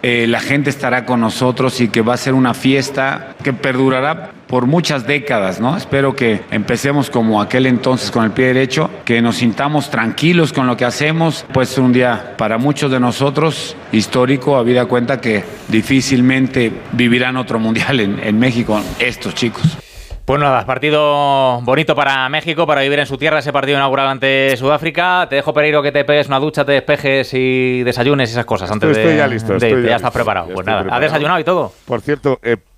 la gente estará con nosotros y que va a ser una fiesta que perdurará por muchas décadas, ¿no? Espero que empecemos como aquel entonces con el pie derecho, que nos sintamos tranquilos con lo que hacemos, pues un día para muchos de nosotros histórico, habida cuenta que difícilmente vivirán otro mundial en México estos chicos. Pues nada, partido bonito para México, para vivir en su tierra, ese partido inaugural ante Sudáfrica. Te dejo, Pereiro, que te pegues una ducha, te despejes y desayunes y esas cosas. Estoy ya listo. Ya estás preparado. Pues nada, ¿has desayunado y todo? Por cierto,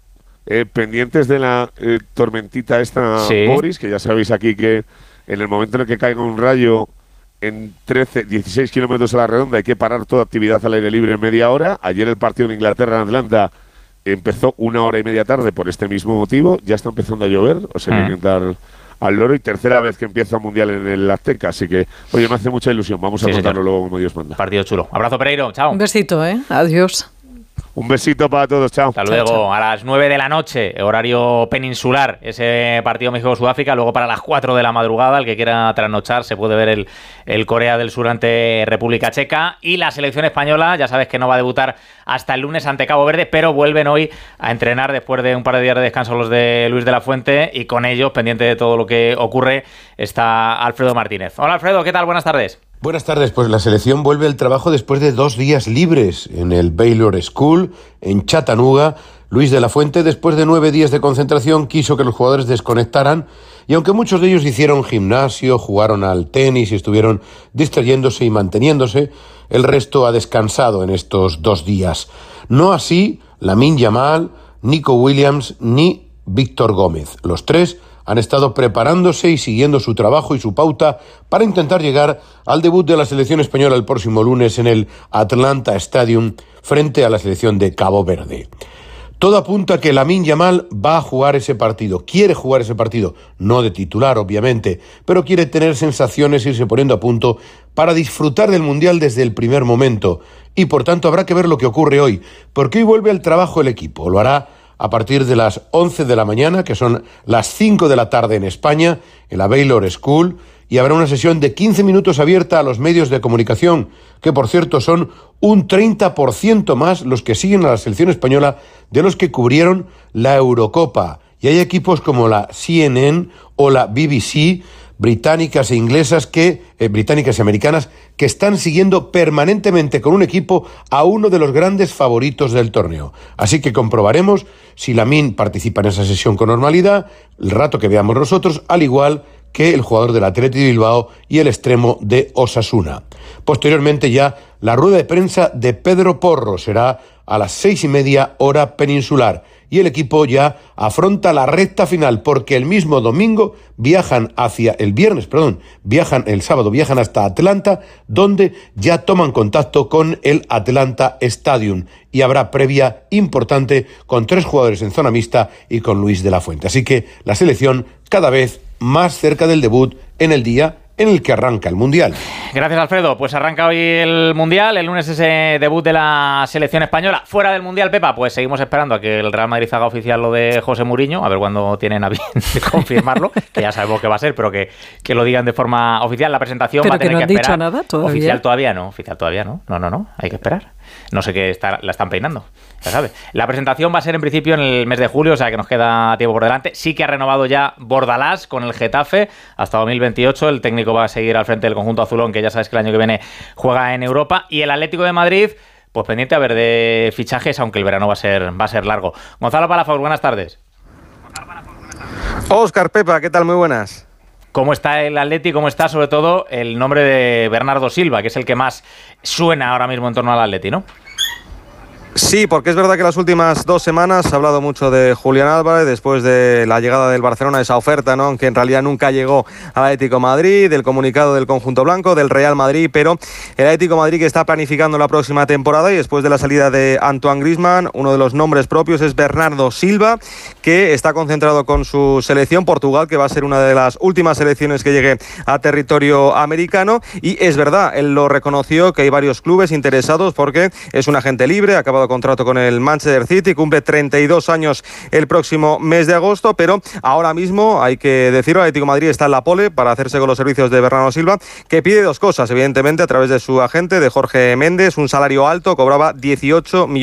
pendientes de la tormentita esta, sí. Boris, que ya sabéis aquí que en el momento en el que caiga un rayo en 16 kilómetros a la redonda hay que parar toda actividad al aire libre en media hora. Ayer el partido de Inglaterra en Atlanta empezó 1 hora y media tarde por este mismo motivo. Ya está empezando a llover, o sea, que dar al loro, y tercera vez que empieza un mundial en el Azteca, así que, oye, me hace mucha ilusión. Vamos a contarlo luego como Dios manda. Partido chulo. Abrazo, Pereiro. Chao. Un besito, adiós. Un besito para todos, chao. Hasta luego. Chao. A las 9 de la noche, horario peninsular, ese partido México-Sudáfrica. Luego para las 4 de la madrugada, el que quiera trasnochar, se puede ver el Corea del Sur ante República Checa. Y la selección española, ya sabes que no va a debutar hasta el lunes ante Cabo Verde, pero vuelven hoy a entrenar después de un par de días de descanso los de Luis de la Fuente, y con ellos, pendiente de todo lo que ocurre, está Alfredo Martínez. Hola, Alfredo, ¿qué tal? Buenas tardes. Buenas tardes, pues la selección vuelve al trabajo después de 2 días libres en el Baylor School, en Chattanooga. Luis de la Fuente, después de 9 días de concentración, quiso que los jugadores desconectaran, y aunque muchos de ellos hicieron gimnasio, jugaron al tenis y estuvieron distrayéndose y manteniéndose, el resto ha descansado en estos 2 días. No así Lamine Yamal, Nico Williams ni Víctor Gómez. Los 3 han estado preparándose y siguiendo su trabajo y su pauta para intentar llegar al debut de la selección española el próximo lunes en el Atlanta Stadium frente a la selección de Cabo Verde. Todo apunta a que Lamine Yamal va a jugar ese partido, quiere jugar ese partido, no de titular obviamente, pero quiere tener sensaciones, irse poniendo a punto para disfrutar del Mundial desde el primer momento, y por tanto habrá que ver lo que ocurre hoy, porque hoy vuelve al trabajo el equipo, lo hará a partir de las 11 de la mañana, que son las 5 de la tarde en España, en la Baylor School, y habrá una sesión de 15 minutos abierta a los medios de comunicación, que por cierto son un 30% más los que siguen a la selección española de los que cubrieron la Eurocopa. Y hay equipos como la CNN o la BBC, británicas e inglesas británicas y americanas, que están siguiendo permanentemente con un equipo a uno de los grandes favoritos del torneo. Así que comprobaremos si Lamine participa en esa sesión con normalidad, el rato que veamos nosotros, al igual que el jugador del Athletic de Bilbao y el extremo de Osasuna. Posteriormente ya la rueda de prensa de Pedro Porro será a las 6:30 hora peninsular, y el equipo ya afronta la recta final, porque el mismo domingo viajan el sábado viajan hasta Atlanta, donde ya toman contacto con el Atlanta Stadium, y habrá previa importante con 3 jugadores en zona mixta y con Luis de la Fuente. Así que la selección cada vez más cerca del debut en el día en el que arranca el Mundial. Gracias, Alfredo. Pues arranca hoy el Mundial, el lunes ese debut de la selección española. Fuera del Mundial, Pepa, pues seguimos esperando a que el Real Madrid haga oficial lo de José Mourinho, a ver cuándo tienen a bien de confirmarlo, que ya sabemos que va a ser, pero que lo digan de forma oficial. La presentación va a tener que esperar. ¿Pero que no han dicho nada todavía? Oficial todavía no. No, hay que esperar. No sé qué la están peinando, ya sabes. La presentación va a ser en principio en el mes de julio, o sea que nos queda tiempo por delante. Sí que ha renovado ya Bordalás con el Getafe hasta 2028. El técnico va a seguir al frente del conjunto azulón, que ya sabes que el año que viene juega en Europa. Y el Atlético de Madrid, pues pendiente a ver de fichajes, aunque el verano va a ser largo. Gonzalo Palafox, buenas tardes. Óscar, Pepa, ¿qué tal? Muy buenas. ¿Cómo está el Atleti? ¿Cómo está sobre todo el nombre de Bernardo Silva, que es el que más suena ahora mismo en torno al Atleti, ¿no? Sí, porque es verdad que las últimas 2 semanas se ha hablado mucho de Julián Álvarez después de la llegada del Barcelona, esa oferta, ¿no?, aunque en realidad nunca llegó al Atlético de Madrid, del comunicado del conjunto blanco, del Real Madrid, pero el Atlético de Madrid, que está planificando la próxima temporada, y después de la salida de Antoine Griezmann, uno de los nombres propios es Bernardo Silva, que está concentrado con su selección Portugal, que va a ser una de las últimas selecciones que llegue a territorio americano. Y es verdad, él lo reconoció, que hay varios clubes interesados porque es un agente libre, acaba contrato con el Manchester City, cumple 32 años el próximo mes de agosto, pero ahora mismo, hay que decirlo, el Atlético de Madrid está en la pole para hacerse con los servicios de Bernardo Silva, que pide 2 cosas, evidentemente, a través de su agente, de Jorge Méndez, un salario alto, cobraba 18 millones